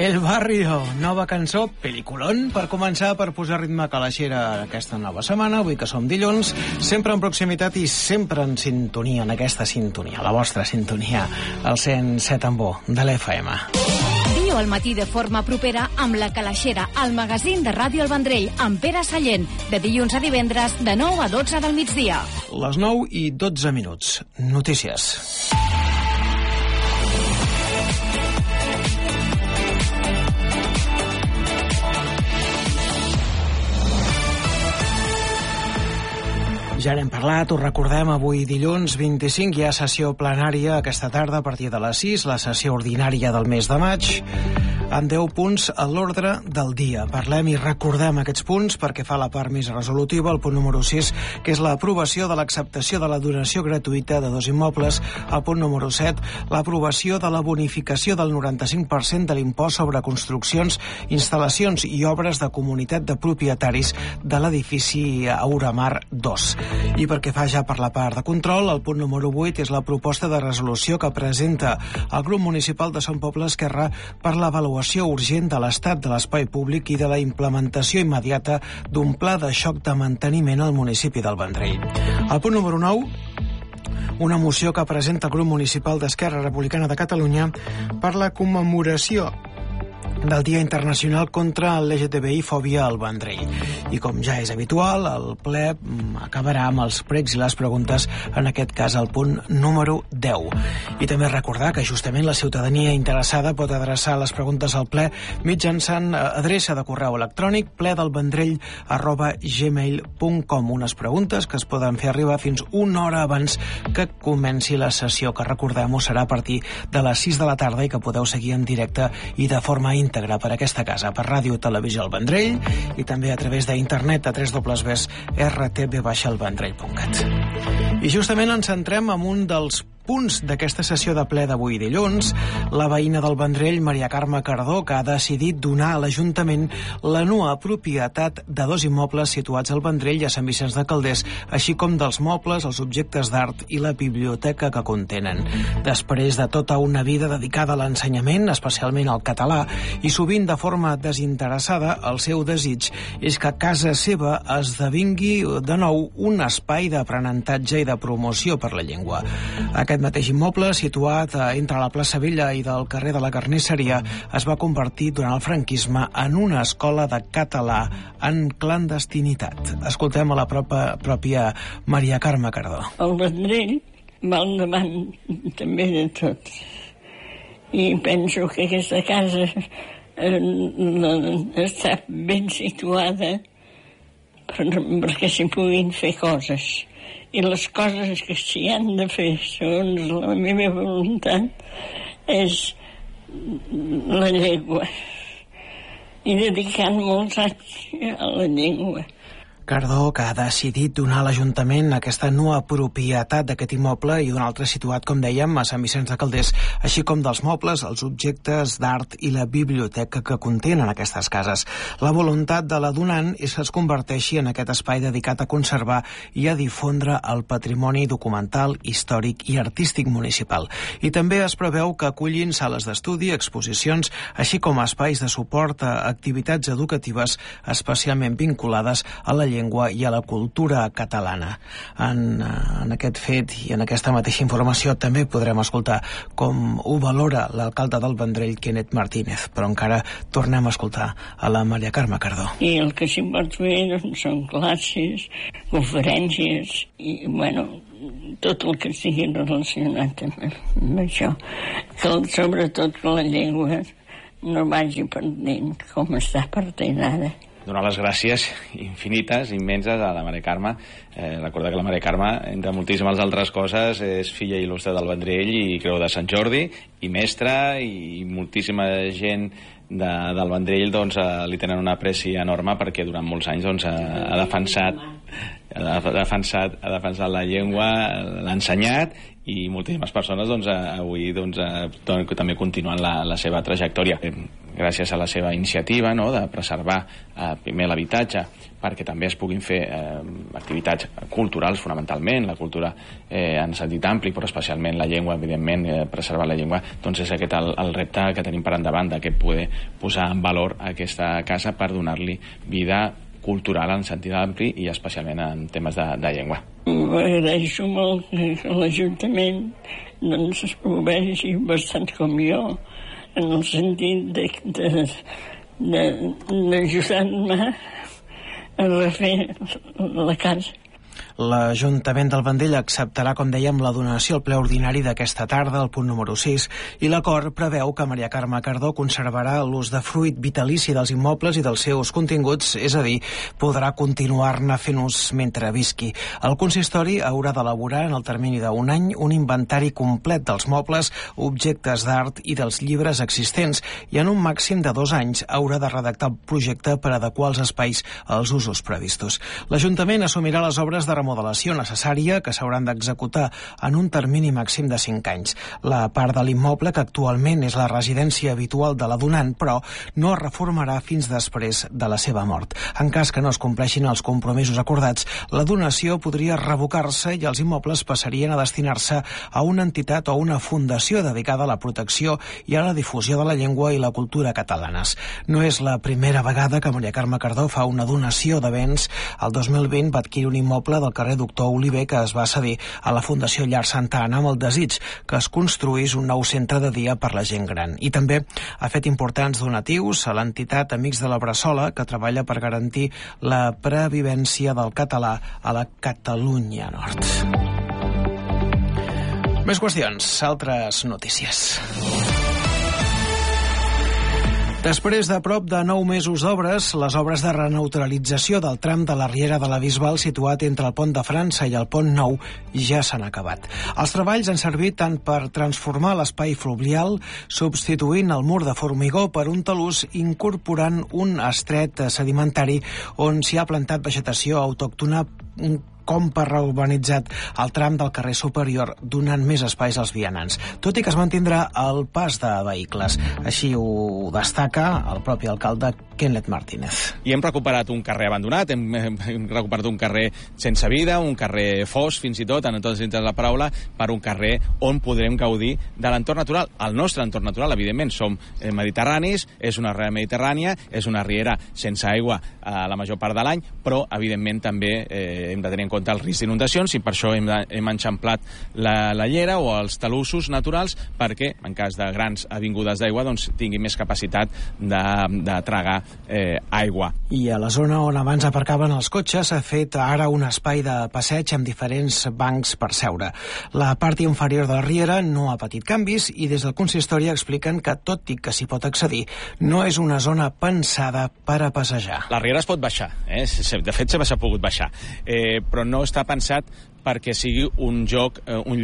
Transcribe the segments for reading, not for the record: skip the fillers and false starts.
El Barrio, nova cançó, peliculón, per començar, per posar ritme a calaixera aquesta nova setmana, avui que som dilluns, sempre en proximitat i sempre en sintonia, en aquesta sintonia, la vostra sintonia, el 107 en bo de l'FM. Viu al matí de forma propera amb la Calaixera, el magazín de Ràdio El Vendrell, amb Pere Sallent, de dilluns a divendres, de 9 a 12 del migdia. Les 9 i 12 minuts. Notícies. Ja n'hem parlat, us recordem, avui dilluns 25 hi ha sessió plenària aquesta tarda a partir de les 6, la sessió ordinària del mes de maig, amb 10 punts a l'ordre del dia. Parlem i recordem aquests punts perquè fa la part més resolutiva, el punt número 6, que és l'aprovació de l'acceptació de la donació gratuïta de 2 immobles, el punt número 7, l'aprovació de la bonificació del 95% de l'impost sobre construccions, instal·lacions i obres de comunitat de propietaris de l'edifici Auramar 2. I perquè fa ja per la part de control, el punt número 8 és la proposta de resolució que presenta el grup municipal de Sant Poble Esquerra per l'avaluació urgent de l'estat de l'espai públic i de la implementació immediata d'un pla de xoc de manteniment al municipi del Vendrell. El punt número 9, una moció que presenta el grup municipal d'Esquerra Republicana de Catalunya per la commemoració del Dia Internacional contra l'LGTBI-fòbia al Vendrell. I com ja és habitual, el ple acabarà amb els pregs i les preguntes, en aquest cas el punt número 10. I també recordar que justament la ciutadania interessada pot adreçar les preguntes al ple mitjançant adreça de correu electrònic pledelvendrell@gmail.com. Unes preguntes que es poden fer arribar fins una hora abans que comenci la sessió, que recordem-ho serà a partir de les 6 de la tarda i que podeu seguir en directe i de forma íntegra per aquesta casa, per Ràdio Televisió El Vendrell i també a través d'internet a www.rtv-elvendrell.cat. I justament ens centrem en un dels punts d'aquesta sessió de ple d'avui dilluns, la veïna del Vendrell, Maria Carme Cardó, que ha decidit donar a l'Ajuntament la nua propietat de 2 immobles situats al Vendrell i a Sant Vicenç de Calders, així com dels mobles, els objectes d'art i la biblioteca que contenen. Després de tota una vida dedicada a l'ensenyament, especialment al català, i sovint de forma desinteressada, el seu desig és que casa seva esdevingui de nou un espai d'aprenentatge i de promoció per la llengua. Aquest mateix immoble, situat entre la plaça Vella i del carrer de la Carnisseria, es va convertir durant el franquisme en una escola de català en clandestinitat. Escoltem a la pròpia Maria Carme Cardó. El Vendrell va al davant també de tot. I penso que aquesta casa està ben situada perquè s'hi puguin fer coses. I les coses que s'hi han de fer, segons la meva voluntat, és la llengua. I dedicant molts anys a la llengua. Cardó, que ha decidit donar a l'Ajuntament aquesta nua propietat d'aquest immoble i un altre situat, com dèiem, a Sant Vicenç de Calders, així com dels mobles, els objectes d'art i la biblioteca que contenen aquestes cases. La voluntat de la donant és que es converteixi en aquest espai dedicat a conservar i a difondre el patrimoni documental, històric i artístic municipal. I també es preveu que acullin sales d'estudi, exposicions, així com espais de suport a activitats educatives especialment vinculades a la llengua i a la cultura catalana. En aquest fet i en aquesta mateixa informació també podrem escoltar com ho valora l'alcalde del Vendrell, Kenneth Martínez, però encara tornem a escoltar a la Maria Carme Cardó. I el que s'hi pot fer són classes, conferències i, tot el que estigui relacionat amb això. Sobretot que la llengua no vagi perdent com està perdent ara. Donar les gràcies infinites, immenses a la Maria Carme. Recordar que la Maria Carme, entre moltíssimes altres coses, és filla il·lustre del Vendrell i Creu de Sant Jordi, i mestra, i moltíssima gent del Vendrell li tenen una apreci enorme perquè durant molts anys ha defensat la llengua, l'ha ensenyat, i moltíssimes persones avui també continuen la seva trajectòria. gràcies a la seva iniciativa, no?, de preservar primer l'habitatge, perquè també es puguin fer activitats culturals, fonamentalment, la cultura en sentit ampli, però especialment la llengua, evidentment, preservar la llengua, doncs és aquest el repte que tenim per endavant, de poder posar en valor aquesta casa per donar-li vida cultural en sentit ampli i especialment en temes de llengua. Agraeixo molt que l'Ajuntament doncs es provegi bastant com jo, en el sentit d'ajudar-me a refer la casa. L'Ajuntament del Vendrell acceptarà, com dèiem, la donació al ple ordinari d'aquesta tarda, el punt número 6, i l'acord preveu que Maria Carme Cardó conservarà l'ús de fruit vitalici dels immobles i dels seus continguts, és a dir, podrà continuar-ne fent ús mentre visqui. El consistori haurà d'elaborar en el termini d'un any un inventari complet dels mobles, objectes d'art i dels llibres existents, i en un màxim de 2 anys haurà de redactar el projecte per adequar els espais als usos previstos. L'Ajuntament assumirà les obres de remodelació necessària que s'hauran d'executar en un termini màxim de 5 anys. La part de l'immoble, que actualment és la residència habitual de la donant, però no es reformarà fins després de la seva mort. En cas que no es compleixin els compromisos acordats, la donació podria revocar-se i els immobles passarien a destinar-se a una entitat o una fundació dedicada a la protecció i a la difusió de la llengua i la cultura catalanes. No és la primera vegada que Maria Carme Cardó fa una donació de béns. El 2020 va adquirir un immoble del carrer Doctor Oliver que es va cedir a la Fundació Llar Santa Anna amb el desig que es construís un nou centre de dia per la gent gran. I també ha fet importants donatius a l'entitat Amics de la Bressola, que treballa per garantir la previvència del català a la Catalunya Nord. Més qüestions, altres notícies. Després de prop de 9 mesos d'obres, les obres de reneutralització del tram de la Riera de la Bisbal situat entre el Pont de França i el Pont Nou ja s'han acabat. Els treballs han servit tant per transformar l'espai fluvial, substituint el mur de formigó per un talús, incorporant un estret sedimentari on s'hi ha plantat vegetació autòctona, com per reurbanitzat el tram del carrer superior, donant més espais als vianants, tot i que es mantindrà el pas de vehicles. Així ho destaca el propi alcalde Kenneth Martínez. I hem recuperat un carrer abandonat, hem recuperat un carrer sense vida, un carrer fos, fins i tot, en tots sentit de la paraula, per un carrer on podrem gaudir de l'entorn natural. El nostre entorn natural, evidentment, som mediterranis, és una riera mediterrània, és una riera sense aigua la major part de l'any, però, evidentment, també hem de tenir en compte el risc d'inundacions i per això hem enxamplat la llera o els talussos naturals perquè, en cas de grans avingudes d'aigua, doncs tingui més capacitat de tragar aigua. I a la zona on abans aparcaven els cotxes s'ha fet ara un espai de passeig amb diferents bancs per seure. La part inferior de la riera no ha patit canvis i des del consistori expliquen que, tot i que s'hi pot accedir, no és una zona pensada per a passejar. La riera es pot baixar, de fet s'ha pogut baixar, però no està pensat perquè sigui un lloc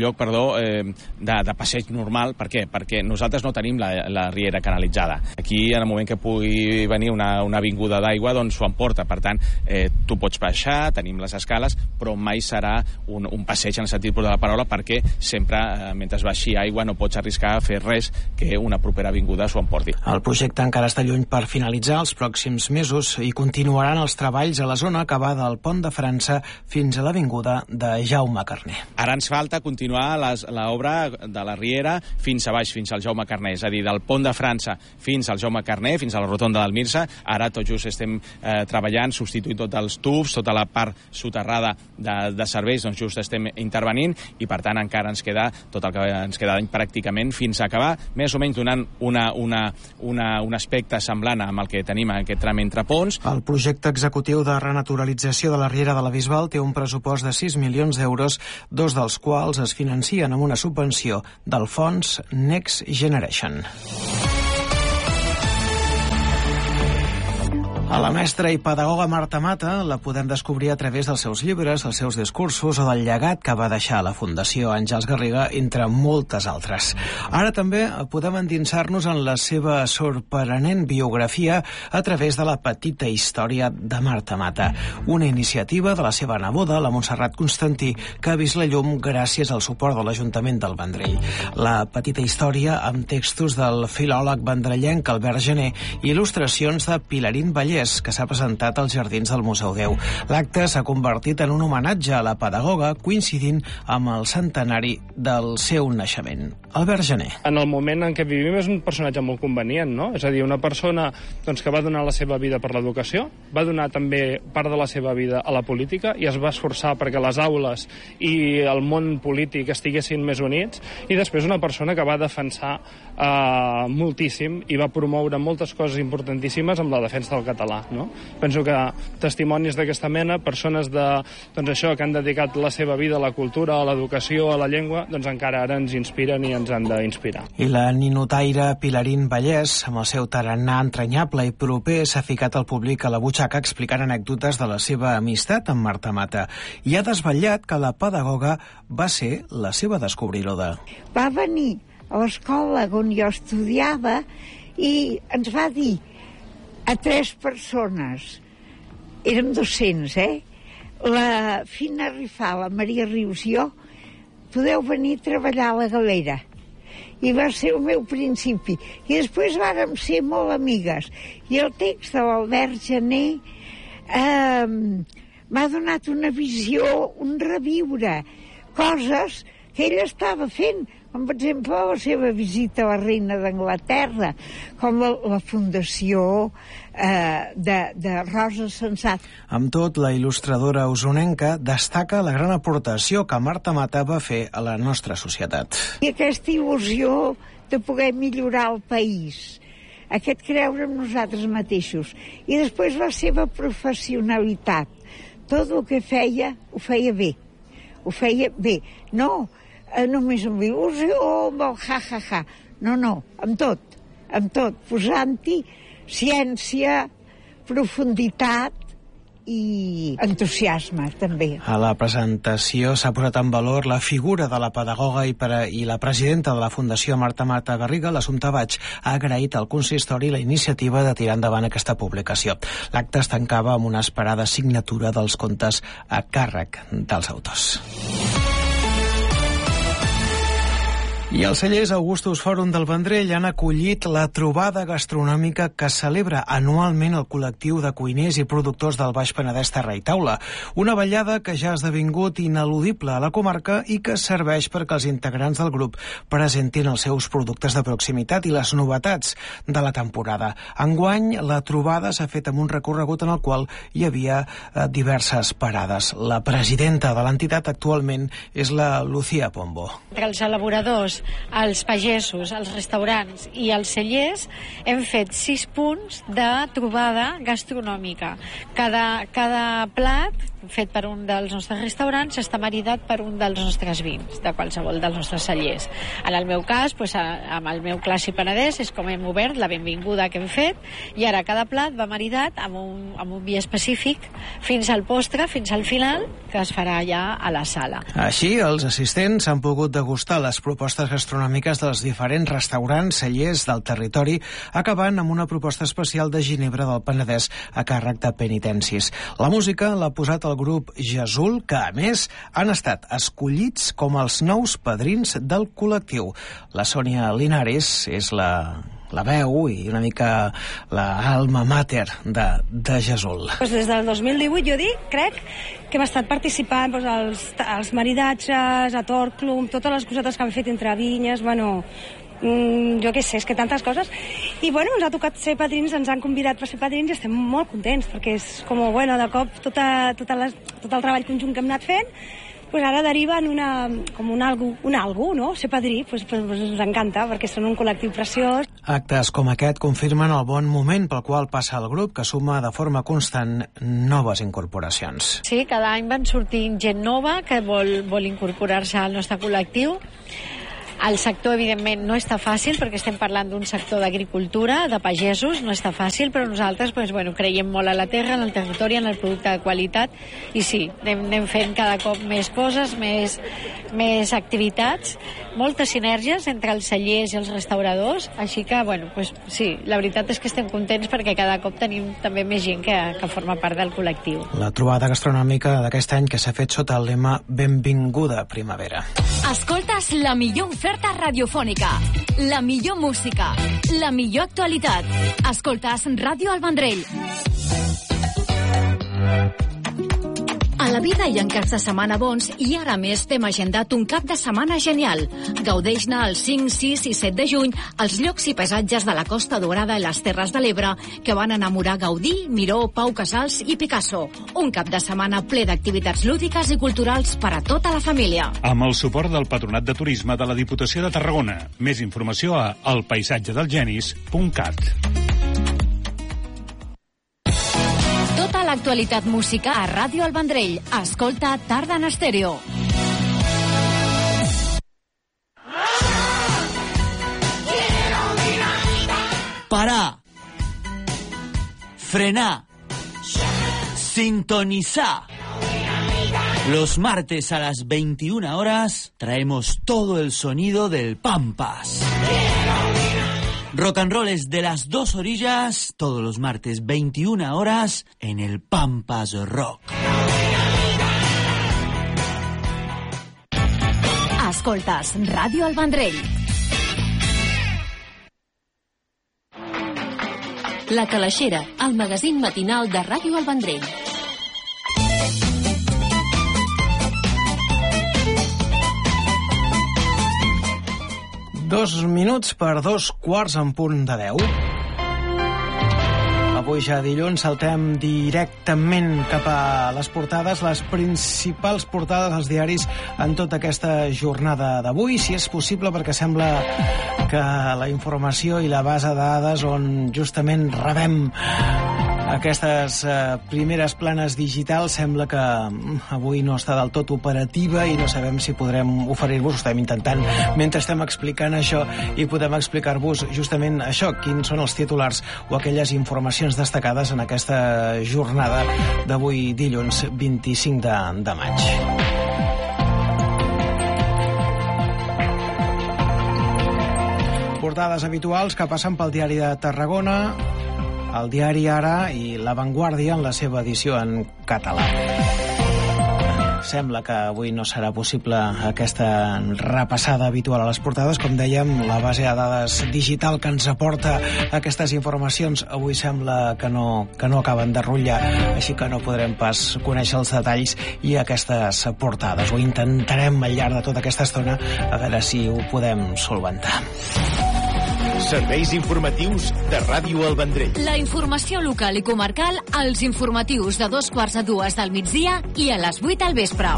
de passeig normal. Per què? Perquè nosaltres no tenim la riera canalitzada. Aquí, en el moment que pugui venir una avinguda d'aigua, doncs s'ho emporta. Per tant, tu pots baixar, tenim les escales, però mai serà un passeig en el sentit pur de la paraula, perquè sempre, mentre baixi aigua, no pots arriscar a fer res que una propera avinguda s'ho emporti. El projecte encara està lluny per finalitzar els pròxims mesos i continuaran els treballs a la zona que va del Pont de França fins a l'avinguda de Jaume Carner. Ara ens falta continuar l'obra de la Riera fins a baix, fins al Jaume Carner, és a dir, del Pont de França fins al Jaume Carner, fins a la rotonda del Mirsa. Ara tot just estem treballant, substituint tots els tubs, tota la part soterrada de serveis, doncs just estem intervenint i per tant encara ens queda tot el que ens queda d'any pràcticament fins a acabar, més o menys donant un aspecte semblant amb el que tenim en aquest tram entre ponts. El projecte executiu de renaturalització de la Riera de la Bisbal té un pressupost de 6 milions d'euros, 2 dels quals es financien amb una subvenció del fons Next Generation. A la mestra i pedagoga Marta Mata la podem descobrir a través dels seus llibres, els seus discursos o del llegat que va deixar a la Fundació Àngels Garriga, entre moltes altres. Ara també podem endinsar-nos en la seva sorprenent biografia a través de la petita història de Marta Mata, una iniciativa de la seva neboda, la Montserrat Constantí, que ha vist la llum gràcies al suport de l'Ajuntament del Vendrell. La petita història amb textos del filòleg vendrellenc Albert Gené i il·lustracions de Pilarín Vallès, que s'ha presentat als jardins del Museu Deu. L'acte s'ha convertit en un homenatge a la pedagoga, coincidint amb el centenari del seu naixement. Albert Gené. En el moment en què vivim és un personatge molt convenient, no? És a dir, una persona que va donar la seva vida per l'educació, va donar també part de la seva vida a la política i es va esforçar perquè les aules i el món polític estiguessin més units, i després una persona que va defensar moltíssim i va promoure moltes coses importantíssimes amb la defensa del català, no? Penso que testimonis d'aquesta mena, persones això, que han dedicat la seva vida a la cultura, a l'educació, a la llengua, encara ara ens inspiren i ens han d'inspirar. I la ninotaire Pilarín Vallès, amb el seu tarannà entranyable i proper, s'ha ficat al públic a la butxaca explicant anècdotes de la seva amistat amb Marta Mata i ha desvetllat que la pedagoga va ser la seva descobridora. Va venir a l'escola on jo estudiava i ens va dir a 3 persones, érem 200, la Fina Rifà, la Maria Rius i jo, podeu venir a treballar a la Galera. I va ser el meu principi. I després vàrem ser molt amigues. I el text de l'Albert Gené m'ha donat una visió, un reviure, coses que ell estava fent, com per exemple la seva visita a la reina d'Anglaterra, com la fundació de Rosa Sensat. Amb tot, la il·lustradora usonenca destaca la gran aportació que Marta Mata va fer a la nostra societat. I aquesta il·lusió de poder millorar el país, aquest creure en nosaltres mateixos, i després la seva professionalitat. Tot el que feia, ho feia bé. Ho feia bé. No només amb il·lusió o amb el ha-ha-ha. No, amb tot, posant-hi ciència, profunditat i entusiasme, també. A la presentació s'ha posat en valor la figura de la pedagoga i la presidenta de la Fundació Marta Mata Garriga, l'Assumpta Baig, ha agraït al consistori la iniciativa de tirar endavant aquesta publicació. L'acte es tancava amb una esperada signatura dels contes a càrrec dels autors. I els cellers Augustus Fòrum del Vendrell han acollit la trobada gastronòmica que celebra anualment el col·lectiu de cuiners i productors del Baix Penedès Terra i Taula. Una ballada que ja ha esdevingut ineludible a la comarca i que serveix perquè els integrants del grup presentin els seus productes de proximitat i les novetats de la temporada. Enguany, la trobada s'ha fet amb un recorregut en el qual hi havia diverses parades. La presidenta de l'entitat actualment és la Lucía Pombo. Entre els elaboradors, els pagesos, els restaurants i els cellers hem fet 6 punts de trobada gastronòmica. Cada plat fet per un dels nostres restaurants està maridat per un dels nostres vins, de qualsevol dels nostres cellers. En el meu cas, amb el meu clàssic penedès, és com hem obert la benvinguda que hem fet, i ara cada plat va maridat amb un vi específic fins al postre, fins al final, que es farà ja a la sala. Així, els assistents han pogut degustar les propostes gastronòmiques dels diferents restaurants, cellers del territori, acabant amb una proposta especial de ginebra del Penedès a càrrec de Penitencis. La música l'ha posat el grup Jesús, que a més han estat escollits com els nous padrins del col·lectiu. La Sònia Linares és la veu i una mica l'alma mater de Jesús. Des del 2018 crec que hem estat participant als maridatges, a Torclum, totes les cosetes que han fet entre vinyes, jo què sé, és que tantes coses. I ens ha tocat ser padrins, ens han convidat per ser padrins i estem molt contents, perquè és com, de cop tot el treball conjunt que hem anat fent, ara deriva en un algo, no? Ser padrí, ens encanta, perquè són un col·lectiu preciós. Actes com aquest confirmen el bon moment pel qual passa el grup, que suma de forma constant noves incorporacions. Sí, cada any van sortint gent nova que vol incorporar-se al nostre col·lectiu. El sector, evidentment, no està fàcil, perquè estem parlant d'un sector d'agricultura, de pagesos, no està fàcil, però nosaltres creiem molt a la terra, en el territori, en el producte de qualitat, i sí, anem fent cada cop més coses, més activitats, moltes sinergies entre els cellers i els restauradors, així que, sí, la veritat és que estem contents perquè cada cop tenim també més gent que forma part del col·lectiu. La trobada gastronòmica d'aquest any que s'ha fet sota el lema Benvinguda Primavera. Escoltes la millor oferta radiofònica, la millor música, la millor actualitat. Escoltes Ràdio El Vendrell. A la vida hi ha caps de setmana bons i ara més t'hem agendat un cap de setmana genial. Gaudeix-ne el 5, 6 i 7 de juny als llocs i paisatges de la Costa Daurada i les Terres de l'Ebre que van enamorar Gaudí, Miró, Pau Casals i Picasso. Un cap de setmana ple d'activitats lúdiques i culturals per a tota la família. Amb el suport del Patronat de Turisme de la Diputació de Tarragona. Més informació a elpaisatgedelgenis.cat. Tota l'actualitat música a Ràdio El Vendrell. Escolta Tarda en Estèreo. Parar. Frenar. Sintonizar. Los martes a las 21 horas traemos todo el sonido del Pampas. Rock and roll es de las dos orillas, todos los martes 21 horas en el Pampas Rock. Escoltes Ràdio El Vendrell. La Calaixera, el magazín matinal de Ràdio El Vendrell. Dos minuts per 2:15 en punt de 10. Avui ja dilluns saltem directament cap a les portades, les principals portades als diaris en tota aquesta jornada d'avui, si és possible, perquè sembla que la informació i la base de dades on justament rebem aquestes primeres planes digitals sembla que avui no està del tot operativa i no sabem si podrem oferir-vos, ho estem intentant mentre estem explicant això, i podem explicar-vos justament això, quins són els titulars o aquelles informacions destacades en aquesta jornada d'avui dilluns 25 de maig. Portades habituals que passen pel diari de Tarragona, el diari Ara i La Vanguardia en la seva edició en català. Sembla que avui no serà possible aquesta repassada habitual a les portades. Com dèiem, la base de dades digital que ens aporta aquestes informacions avui sembla que no acaben de rotllar, així que no podrem pas conèixer els detalls i aquestes portades. Ho intentarem al llarg de tota aquesta estona a veure si ho podem solventar. Serveis informatius de Ràdio El Vendrell. La informació local i comarcal als informatius de 2:15 del migdia i a les 8 al vespre.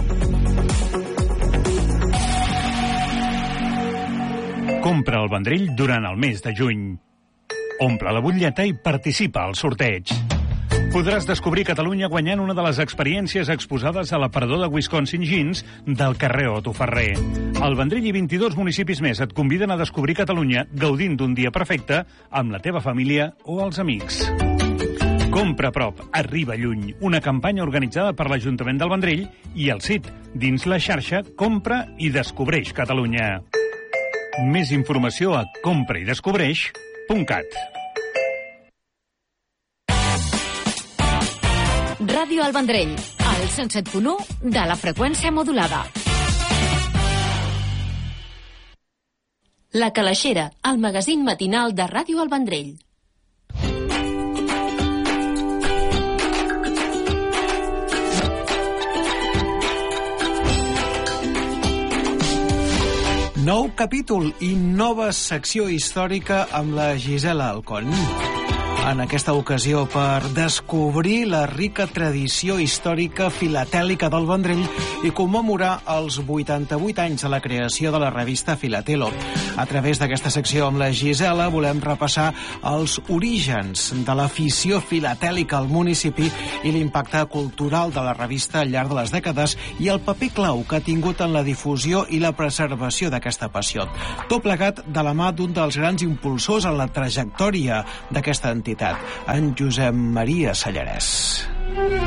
Compra el Vendrell durant el mes de juny. Omple la butlleta i participa al sorteig. Podràs descobrir Catalunya guanyant una de les experiències exposades a l'aparador de Wisconsin Jeans del carrer Otto Ferrer. El Vendrell i 22 municipis més et conviden a descobrir Catalunya gaudint d'un dia perfecte amb la teva família o els amics. Compra a prop, arriba lluny. Una campanya organitzada per l'Ajuntament del Vendrell i el CIT, dins la xarxa Compra i Descobreix Catalunya. Més informació a compraidescobreix.cat. Ràdio El Vendrell, al 107.1 de la freqüència modulada. La Calaixera, el magazín matinal de Ràdio El Vendrell. Nou capítol i nova secció històrica amb la Gisela Alcón. En aquesta ocasió per descobrir la rica tradició històrica filatèlica del Vendrell i commemorar els 88 anys de la creació de la revista Filatelo. A través d'aquesta secció amb la Gisela volem repassar els orígens de l'afició filatèlica al municipi i l'impacte cultural de la revista al llarg de les dècades i el paper clau que ha tingut en la difusió i la preservació d'aquesta passió. Tot plegat de la mà d'un dels grans impulsors en la trajectòria d'aquesta entitat, en Josep Maria Sallarès.